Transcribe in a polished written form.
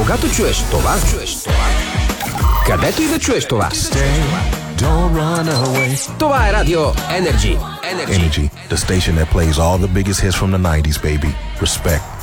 Кога чуеш това, където и да чуеш това. Това е Радио Energy. Energy, the station that plays all the biggest hits from the 90s, baby. Respect.